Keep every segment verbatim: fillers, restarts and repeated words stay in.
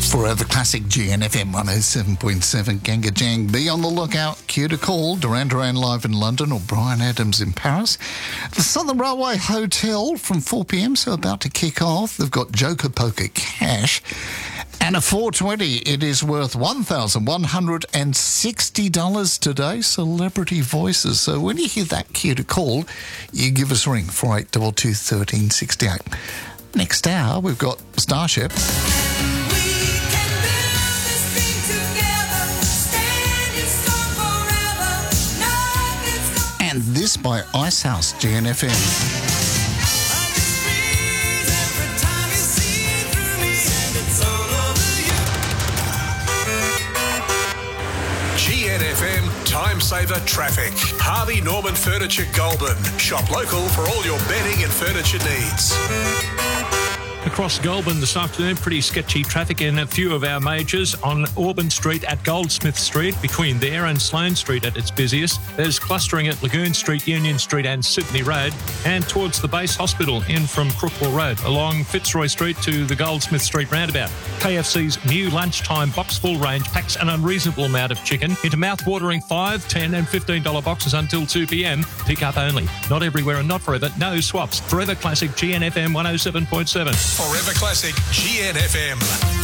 Forever Classic G N F M one oh seven point seven. Ganga Jang. Be on the lookout. Cue to call. Duran Duran live in London or Brian Adams in Paris. The Southern Railway Hotel from four p.m, so about to kick off. They've got Joker Poker Cash. And a four twenty, it is worth one thousand one hundred sixty dollars today. Celebrity Voices. So when you hear that cue to call, you give us a ring, four eight two two, one three six eight. Next hour, we've got Starship. And this by Icehouse, G N F M. G N F M Time Saver Traffic. Harvey Norman Furniture Goulburn. Shop local for all your bedding and furniture needs. Across Goulburn this afternoon, pretty sketchy traffic in a few of our majors. On Auburn Street at Goldsmith Street, between there and Sloane Street at its busiest. There's clustering at Lagoon Street, Union Street and Sydney Road, and towards the base hospital in from Crookwell Road, along Fitzroy Street to the Goldsmith Street roundabout. K F C's new lunchtime box full range packs an unreasonable amount of chicken into mouth-watering five, ten and fifteen dollar boxes until two p.m. Pick up only. Not everywhere and not forever. No swaps. Forever Classic G N F M one oh seven point seven. Forever Classic G N F M.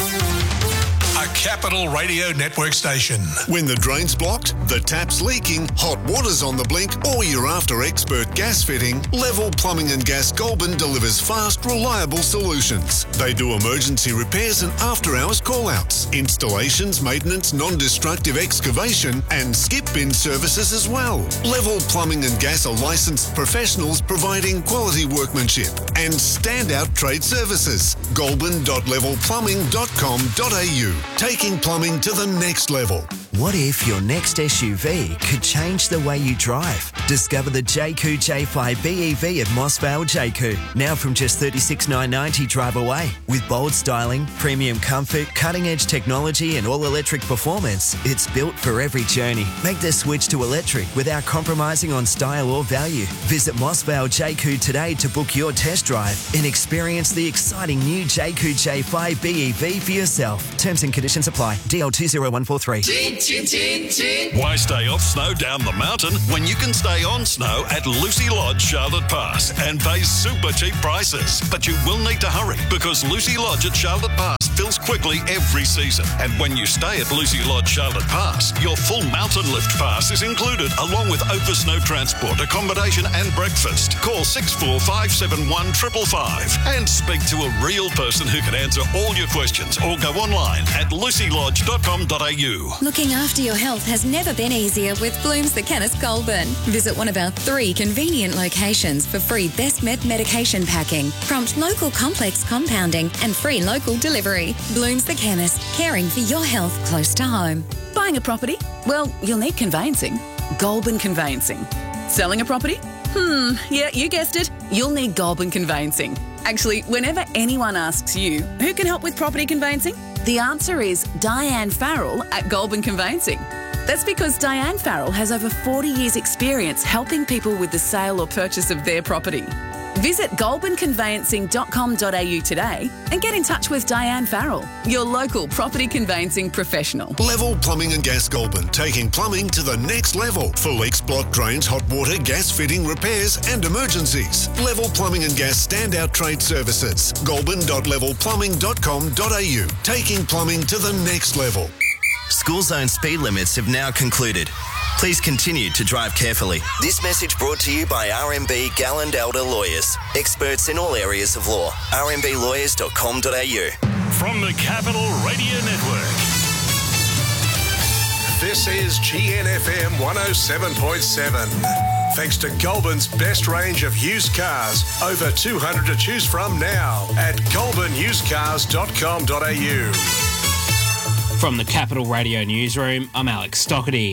A Capital Radio Network station. When the drain's blocked, the tap's leaking, hot water's on the blink, or you're after expert gas fitting, Level Plumbing and Gas Goulburn delivers fast, reliable solutions. They do emergency repairs and after-hours call-outs, installations, maintenance, non-destructive excavation, and skip bin services as well. Level Plumbing and Gas are licensed professionals providing quality workmanship and standout trade services. goulburn dot level plumbing dot com dot a u. Taking plumbing to the next level. What if your next S U V could change the way you drive? Discover the Jayco J five B E V at Mossvale Jayco. Now from just thirty-six thousand nine hundred ninety dollars drive away. With bold styling, premium comfort, cutting-edge technology and all-electric performance, it's built for every journey. Make the switch to electric without compromising on style or value. Visit Mossvale Jayco today to book your test drive and experience the exciting new Jayco J five B E V for yourself. Terms and conditions apply. D L two zero one four three. Why stay off snow down the mountain when you can stay on snow at Lucy Lodge, Charlotte Pass and pay super cheap prices? But you will need to hurry because Lucy Lodge at Charlotte Pass fills quickly every season. And when you stay at Lucy Lodge, Charlotte Pass, your full mountain lift pass is included along with over snow transport, accommodation and breakfast. Call six four five seven one five five five and speak to a real person who can answer all your questions or go online at lucy lodge dot com dot a u. Looking after your health has never been easier with Blooms the Chemist Goulburn. Visit one of our three convenient locations for free Best Med medication packing, prompt local complex compounding and free local delivery. Blooms the Chemist, caring for your health close to home. Buying a property? Well, you'll need conveyancing. Goulburn Conveyancing. Selling a property? Hmm, yeah, you guessed it. You'll need Goulburn Conveyancing. Actually, whenever anyone asks you, who can help with property conveyancing? The answer is Diane Farrell at Goulburn Conveyancing. That's because Diane Farrell has over forty years experience helping people with the sale or purchase of their property. Visit goulburn conveyancing dot com dot a u today and get in touch with Diane Farrell, your local property conveyancing professional. Level Plumbing and Gas Goulburn, taking plumbing to the next level. For leaks, block drains, hot water, gas fitting, repairs and emergencies. Level Plumbing and Gas standout trade services. goulburn dot level plumbing dot com dot a u. Taking plumbing to the next level. School zone speed limits have now concluded. Please continue to drive carefully. This message brought to you by R M B Galland Elder Lawyers. Experts in all areas of law. r m b lawyers dot com dot a u. From the Capital Radio Network. This is G N F M one oh seven point seven. Thanks to Goulburn's best range of used cars. Over two hundred to choose from now at goulburn used cars dot com dot a u. From the Capital Radio Newsroom, I'm Alex Stockerty.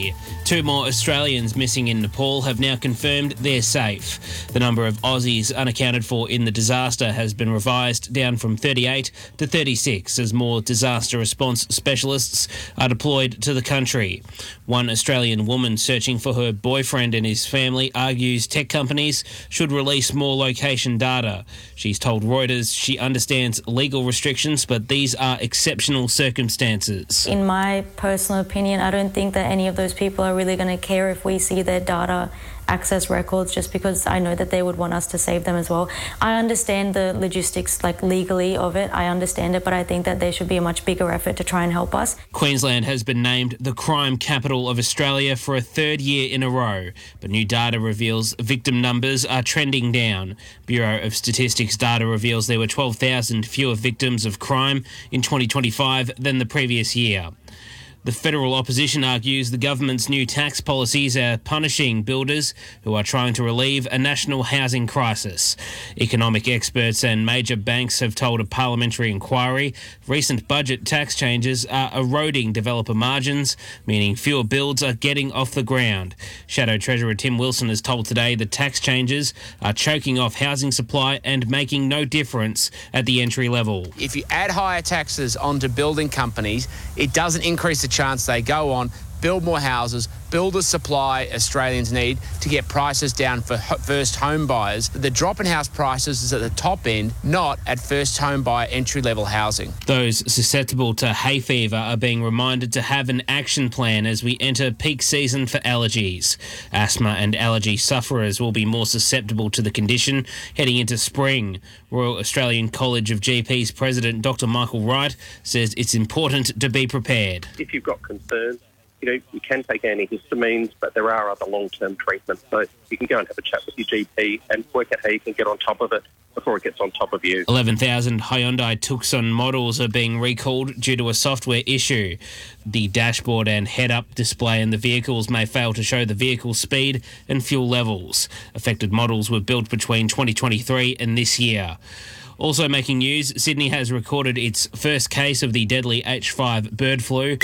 Two more Australians missing in Nepal have now confirmed they're safe. The number of Aussies unaccounted for in the disaster has been revised down from thirty-eight to thirty-six as more disaster response specialists are deployed to the country. One Australian woman searching for her boyfriend and his family argues tech companies should release more location data. She's told Reuters she understands legal restrictions, but these are exceptional circumstances. In my personal opinion, I don't think that any of those people are really going to care if we see their data access records, just because I know that they would want us to save them as well. I understand the logistics, like legally, of it. I understand it, but I think that there should be a much bigger effort to try and help us. Queensland has been named the crime capital of Australia for a third year in a row, but new data reveals victim numbers are trending down. Bureau of Statistics data reveals there were twelve thousand fewer victims of crime in twenty twenty-five than the previous year. The federal opposition argues the government's new tax policies are punishing builders who are trying to relieve a national housing crisis. Economic experts and major banks have told a parliamentary inquiry recent budget tax changes are eroding developer margins, meaning fewer builds are getting off the ground. Shadow Treasurer Tim Wilson has told Today the tax changes are choking off housing supply and making no difference at the entry level. If you add higher taxes onto building companies, it doesn't increase the chance they go on, build more houses, build the supply Australians need to get prices down for first home buyers. The drop in house prices is at the top end, not at first home buyer entry-level housing. Those susceptible to hay fever are being reminded to have an action plan as we enter peak season for allergies. Asthma and allergy sufferers will be more susceptible to the condition heading into spring. Royal Australian College of G Ps President Doctor Michael Wright says it's important to be prepared. If you've got concerns, you know, you can take antihistamines, but there are other long-term treatments. So you can go and have a chat with your G P and work out how you can get on top of it before it gets on top of you. eleven thousand Hyundai Tucson models are being recalled due to a software issue. The dashboard and head-up display in the vehicles may fail to show the vehicle speed and fuel levels. Affected models were built between twenty twenty-three and this year. Also making news, Sydney has recorded its first case of the deadly H five bird flu.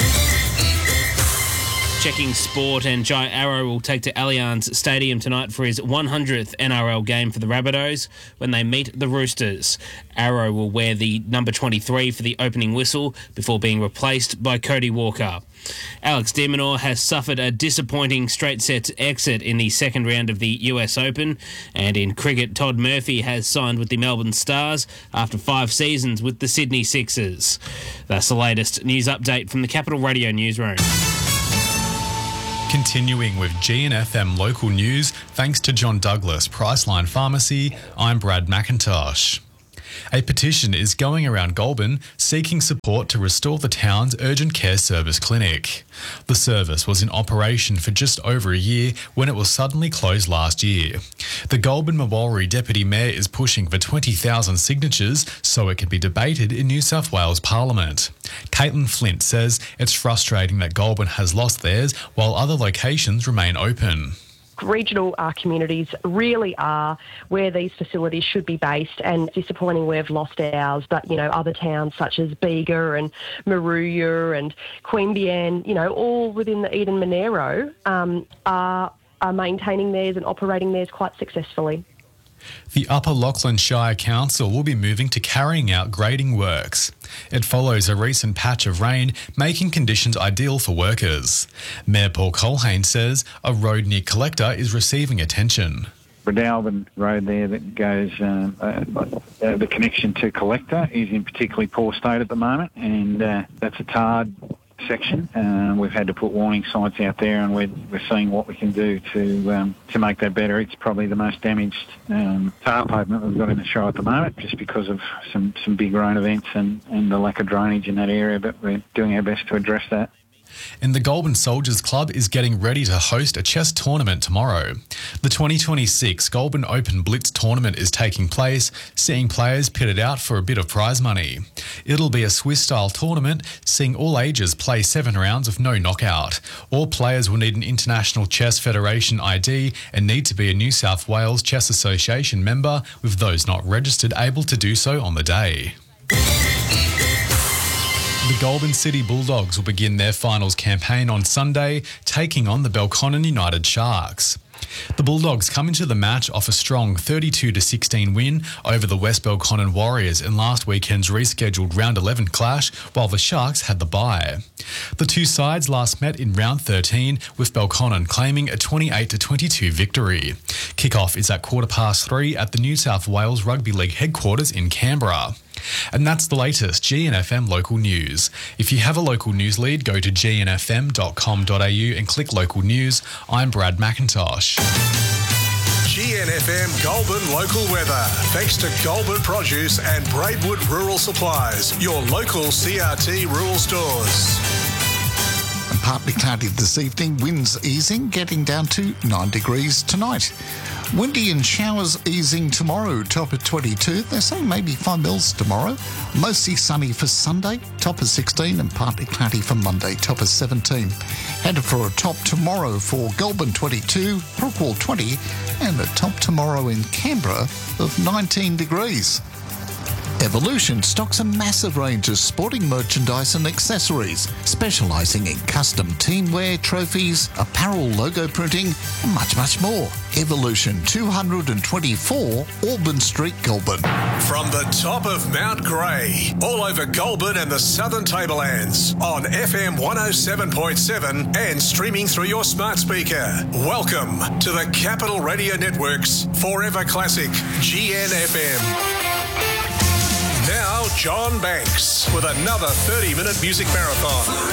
Checking sport, and Jai Arrow will take to Allianz Stadium tonight for his one hundredth N R L game for the Rabbitohs when they meet the Roosters. Arrow will wear the number twenty-three for the opening whistle before being replaced by Cody Walker. Alex de Minaur has suffered a disappointing straight sets exit in the second round of the U S Open, and in cricket, Todd Murphy has signed with the Melbourne Stars after five seasons with the Sydney Sixers. That's the latest news update from the Capital Radio newsroom. Continuing with G N F M local news, thanks to John Douglas Priceline Pharmacy, I'm Brad McIntosh. A petition is going around Goulburn seeking support to restore the town's urgent care service clinic. The service was in operation for just over a year when it was suddenly closed last year. The Goulburn-Mawalri Deputy Mayor is pushing for twenty thousand signatures so it can be debated in New South Wales Parliament. Caitlin Flint says it's frustrating that Goulburn has lost theirs while other locations remain open. Regional uh, communities really are where these facilities should be based, and it's disappointing we've lost ours. But, you know, other towns such as Bega and Maruya and Queanbeyan, you know, all within the Eden Monero um, are, are maintaining theirs and operating theirs quite successfully. The Upper Lachlan Shire Council will be moving to carrying out grading works. It follows a recent patch of rain, making conditions ideal for workers. Mayor Paul Colhane says a road near Collector is receiving attention. Bredalbin Road there that goes, uh, uh, the connection to Collector is in particularly poor state at the moment, and uh, that's a tarred section. Uh, we've had to put warning signs out there, and we're, we're seeing what we can do to um, to make that better. It's probably the most damaged um, tar pavement we've got in the show at the moment, just because of some, some big rain events and, and the lack of drainage in that area, but we're doing our best to address that. And the Goulburn Soldiers Club is getting ready to host a chess tournament tomorrow. The twenty twenty-six Goulburn Open Blitz tournament is taking place, seeing players pitted out for a bit of prize money. It'll be a Swiss-style tournament, seeing all ages play seven rounds of no knockout. All players will need an International Chess Federation I D and need to be a New South Wales Chess Association member, with those not registered able to do so on the day. The Goulburn City Bulldogs will begin their finals campaign on Sunday, taking on the Belconnen United Sharks. The Bulldogs come into the match off a strong thirty-two to sixteen win over the West Belconnen Warriors in last weekend's rescheduled round eleven clash, while the Sharks had the bye. The two sides last met in round thirteen, with Belconnen claiming a twenty-eight to twenty-two victory. Kickoff is at quarter past three at the New South Wales Rugby League headquarters in Canberra. And that's the latest G N F M local news. If you have a local news lead, go to g n f m dot com dot a u and click local news. I'm Brad McIntosh. G N F M Goulburn local weather. Thanks to Goulburn Produce and Braidwood Rural Supplies, your local C R T rural stores. And partly cloudy this evening, winds easing, getting down to nine degrees tonight. Windy and showers easing tomorrow, top of twenty-two. They're saying maybe five mils tomorrow. Mostly sunny for Sunday, top of sixteen, and partly cloudy for Monday, top of seventeen. Headed for a top tomorrow for Goulburn twenty-two, Brookwell twenty, and a top tomorrow in Canberra of nineteen degrees. Evolution stocks a massive range of sporting merchandise and accessories, specialising in custom teamwear, trophies, apparel, logo printing, and much, much more. Evolution two twenty-four, Auburn Street, Goulburn. From the top of Mount Grey, all over Goulburn and the Southern Tablelands, on F M one oh seven point seven and streaming through your smart speaker. Welcome to the Capital Radio Network's Forever Classic, G N F M. Now, John Banks with another thirty-minute music marathon.